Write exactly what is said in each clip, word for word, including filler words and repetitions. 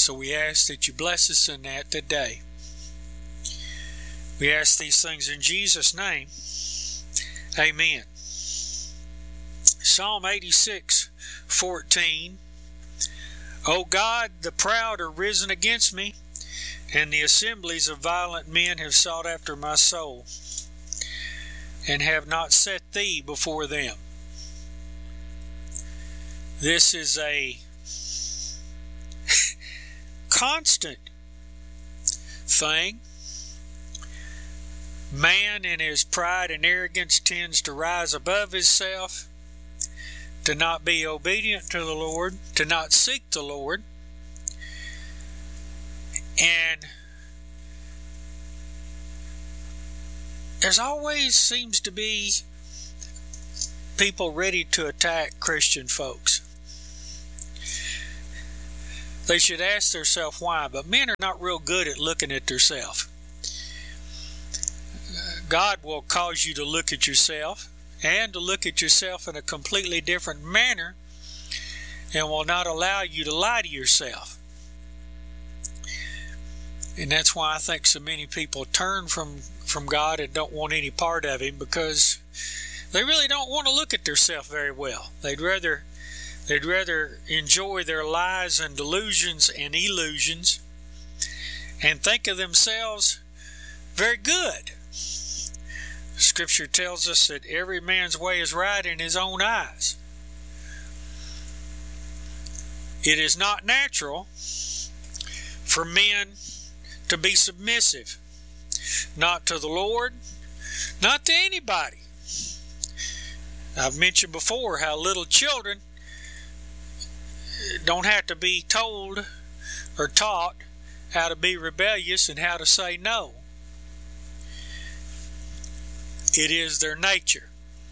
So we ask that you bless us in that today. We ask these things in Jesus' name. Amen. Psalm eighty-six fourteen. O God, the proud are risen against me, and the assemblies of violent men have sought after my soul, and have not set thee before them. This is a constant thing. Man in his pride and arrogance tends to rise above himself, to not be obedient to the Lord, to not seek the Lord. And there's always seems to be people ready to attack Christian folks. They should ask themselves why, but men are not real good at looking at themselves. God will cause you to look at yourself and to look at yourself in a completely different manner, and will not allow you to lie to yourself. And that's why I think so many people turn from, from God and don't want any part of Him, because they really don't want to look at themselves very well. They'd rather they'd rather enjoy their lies and delusions and illusions and think of themselves very good. Scripture tells us that every man's way is right in his own eyes. It is not natural for men to be submissive, not to the Lord, not to anybody. I've mentioned before how little children don't have to be told or taught how to be rebellious and how to say no. It is their nature.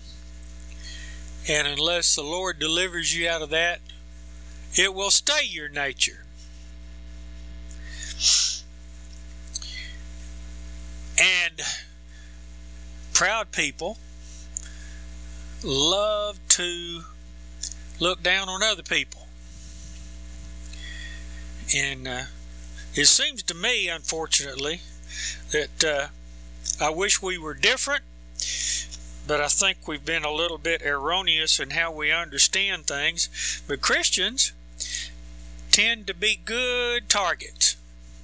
And unless the Lord delivers you out of that, it will stay your nature. And proud people love to look down on other people. And uh, it seems to me, unfortunately, that uh, I wish we were different, but I think we've been a little bit erroneous in how we understand things. But Christians tend to be good targets,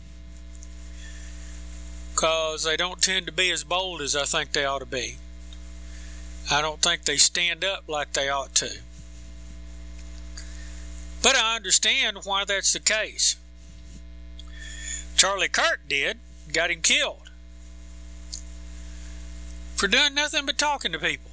because they don't tend to be as bold as I think they ought to be. I don't think they stand up like they ought to. But I understand why that's the case. Charlie Kirk did, got him killed for doing nothing but talking to people.